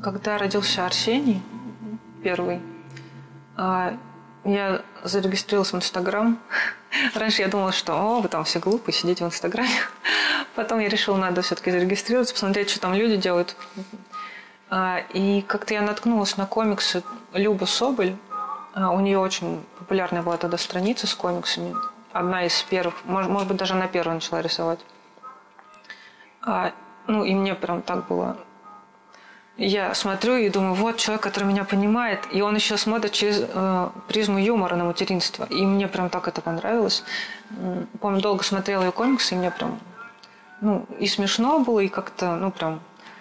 когда родился Арсений первый, я зарегистрировалась в Инстаграм. Раньше я думала, что вы там все глупые, сидите в Инстаграме. Потом я решила, надо все-таки зарегистрироваться, посмотреть, что там люди делают. И как-то я наткнулась на комиксы Любы Соболь. У нее очень популярная была тогда страница с комиксами. Одна из первых, может быть, даже она первая начала рисовать. И мне прям так было. Я смотрю и думаю, вот человек, который меня понимает, и он еще смотрит через призму юмора на материнство. И мне прям так это понравилось. Помню, долго смотрела ее комиксы, и мне прям, и смешно было, и как-то, прям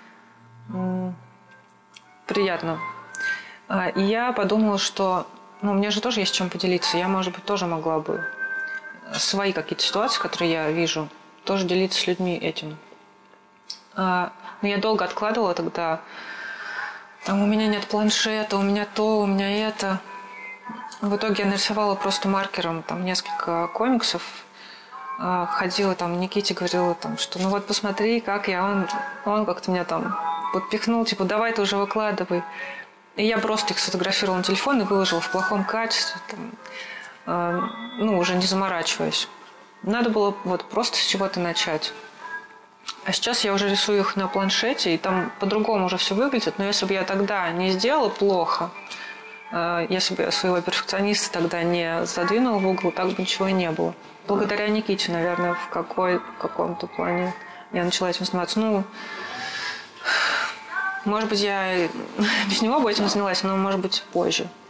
приятно. И я подумала, что, мне же тоже есть чем поделиться. Я, может быть, тоже могла бы свои какие-то ситуации, которые я вижу, тоже делиться с людьми этим. Но я долго откладывала тогда. Там у меня нет планшета, у меня то, у меня это. В итоге я нарисовала просто маркером там несколько комиксов. Ходила там, Никите говорила, там, что вот посмотри, как я. Он как-то меня там подпихнул, типа, давай ты уже выкладывай. И я просто их сфотографировала на телефон и выложила в плохом качестве, уже не заморачиваясь. Надо было просто с чего-то начать. А сейчас я уже рисую их на планшете, и там по-другому уже все выглядит. Но если бы я тогда не сделала плохо, если бы я своего перфекциониста тогда не задвинула в угол, так бы ничего и не было. Благодаря Никите, наверное, в каком-то плане я начала этим заниматься. Может быть, я без него бы этим занялась, но, может быть, позже.